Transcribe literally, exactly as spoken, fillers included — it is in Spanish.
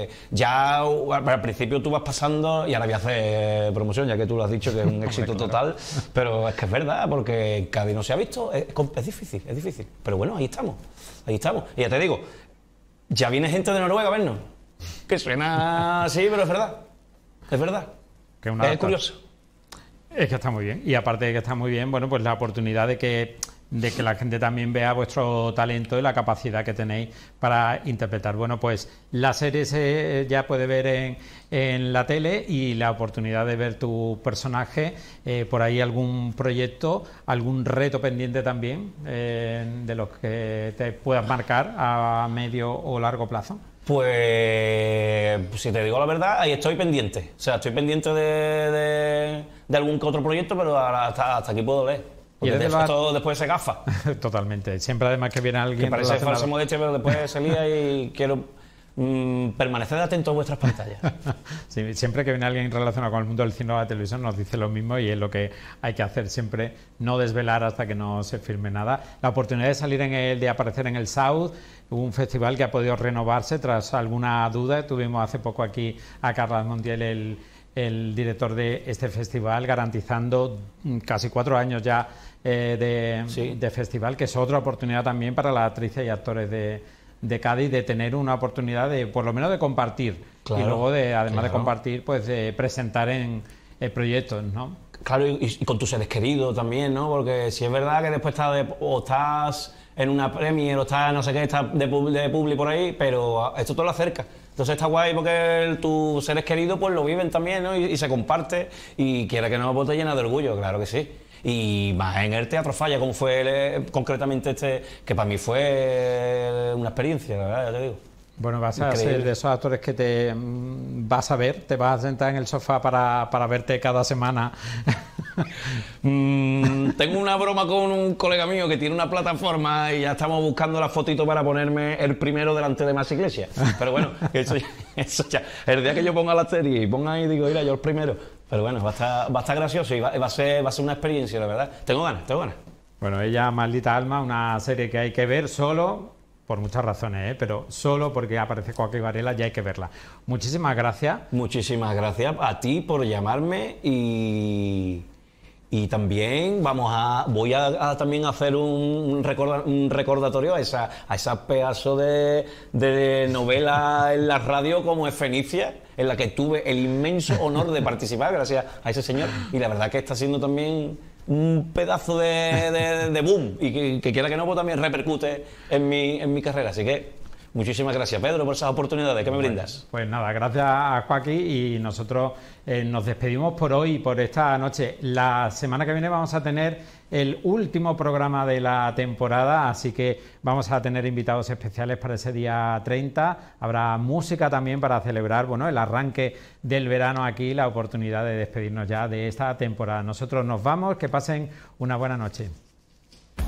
ya al principio tú vas pasando y ahora voy a hacer promoción, ya que tú lo has dicho que es un éxito total, pero es que es verdad, porque en Cádiz no se ha visto, es, es difícil, es difícil. Pero bueno, ahí estamos, ahí estamos. Y ya te digo, ya viene gente de Noruega a vernos, que suena así, pero es verdad, es verdad. Que una es curioso. Es que está muy bien. Y aparte de que está muy bien, bueno, pues la oportunidad de que, de que la gente también vea vuestro talento y la capacidad que tenéis para interpretar. Bueno, pues la serie se ya puede ver en, en la tele y la oportunidad de ver tu personaje, eh, por ahí algún proyecto, algún reto pendiente también, eh, de los que te puedas marcar a medio o largo plazo. Pues, si te digo la verdad, ahí estoy pendiente. O sea, estoy pendiente de, de, de algún que otro proyecto, pero hasta, hasta aquí puedo leer. Porque de la... todo después se gafa. Totalmente. Siempre además que viene alguien... Que parece falsa modestia, pero después se lía y quiero mmm, permanecer atento a vuestras pantallas. Sí, siempre que viene alguien relacionado con el mundo del cine o la televisión nos dice lo mismo y es lo que hay que hacer siempre, no desvelar hasta que no se firme nada. La oportunidad de salir en el, de aparecer en el South, un festival que ha podido renovarse tras alguna duda. Tuvimos hace poco aquí a Carles Montiel, el, el director de este festival, garantizando casi cuatro años ya eh, de, sí. de festival, que es otra oportunidad también para las actrices y actores de, de Cádiz, de tener una oportunidad de, por lo menos, de compartir. Claro, y luego, de, además claro. de compartir, pues de presentar en eh, proyectos, ¿no? Claro, y, y con tus seres queridos también, ¿no? Porque si es verdad que después estás, de, o estás en una premiere o estás, no sé qué, estás de, de publi por ahí, pero esto todo lo acerca. Entonces está guay porque tus seres queridos pues lo viven también, ¿no? Y, y se comparte, y quiera que no, pues te llena de orgullo, claro que sí. Y más en el Teatro Falla, como fue el, concretamente este, que para mí fue una experiencia, la verdad, ya te digo. Bueno, vas a Increíble. ser de esos actores que te mm, vas a ver, te vas a sentar en el sofá para, para verte cada semana. mm, tengo una broma con un colega mío que tiene una plataforma y ya estamos buscando la fotito para ponerme el primero delante de Más Iglesias. Pero bueno, eso ya, eso ya. El día que yo ponga la serie y ponga ahí, digo, mira, yo el primero. Pero bueno, va a estar, va a estar gracioso y va, va, a ser, va a ser una experiencia, la verdad. Tengo ganas, tengo ganas. Bueno, ella, Maldita Alma, una serie que hay que ver solo... por muchas razones, ¿eh? Pero solo porque aparece Joaquín Varela ya hay que verla. Muchísimas gracias. Muchísimas gracias a ti por llamarme y, y también vamos a voy a, a también hacer un, recorda, un recordatorio a esa a esa pedazo de, de novela en la radio como es Fenicia, en la que tuve el inmenso honor de participar gracias a ese señor, y la verdad que está siendo también un pedazo de, de, de boom, y que, que quiera que no, pues también repercute en mi, en mi carrera. Así que muchísimas gracias, Pedro, por esas oportunidades que me brindas. Pues nada, gracias a Joaquín, y nosotros eh, nos despedimos por hoy, por esta noche. La semana que viene vamos a tener el último programa de la temporada, así que vamos a tener invitados especiales para ese día treinta. Habrá música también para celebrar, bueno, el arranque del verano aquí, la oportunidad de despedirnos ya de esta temporada. Nosotros nos vamos, que pasen una buena noche.